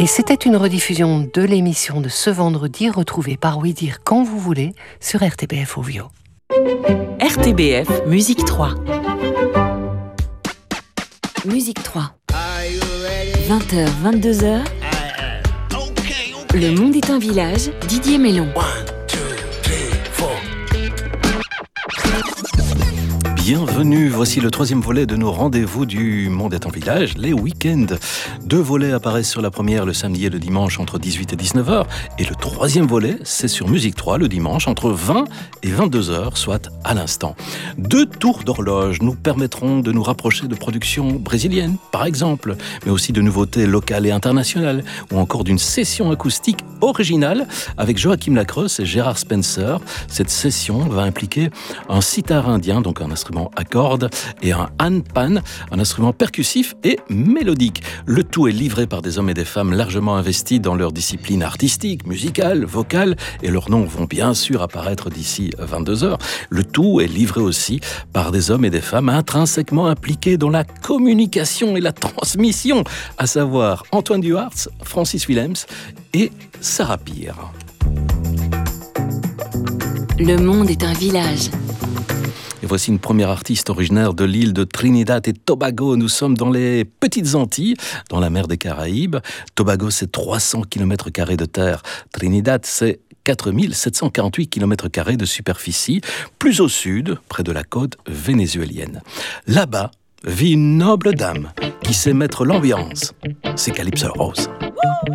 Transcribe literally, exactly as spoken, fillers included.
Et c'était une rediffusion de l'émission de ce vendredi, retrouvée par Oui Dire quand vous voulez sur R T B F Ovio. R T B F Musique trois. Musique trois. vingt heures, vingt-deux heures. Le monde est un village, Didier Mélon. Bienvenue, voici le troisième volet de nos rendez-vous du Monde est en village, les week-ends. Deux volets apparaissent sur la première le samedi et le dimanche entre dix-huit et dix-neuf heures. Et le troisième volet, c'est sur Musique trois le dimanche entre vingt et vingt-deux heures, soit à l'instant. Deux tours d'horloge nous permettront de nous rapprocher de productions brésiliennes, par exemple, mais aussi de nouveautés locales et internationales, ou encore d'une session acoustique originale avec Joachim Lacrosse et Gérard Spencer. Cette session va impliquer un sitar indien, donc un instrument à cordes, et un hanpan, un instrument percussif et mélodique. Le tout est livré par des hommes et des femmes largement investis dans leur discipline artistique, musicale, vocale, et leurs noms vont bien sûr apparaître d'ici vingt-deux heures. Le tout est livré aussi par des hommes et des femmes intrinsèquement impliqués dans la communication et la transmission, à savoir Antoine Duhartz, Francis Willems et Sarah Peer. Le monde est un village. Et voici une première artiste originaire de l'île de Trinidad et Tobago. Nous sommes dans les Petites Antilles, dans la mer des Caraïbes. Tobago, c'est trois cents kilomètres carrés de terre. Trinidad, c'est quatre mille sept cent quarante-huit kilomètres carrés de superficie, plus au sud, près de la côte vénézuélienne. Là-bas vit une noble dame qui sait mettre l'ambiance. C'est Calypso Rose.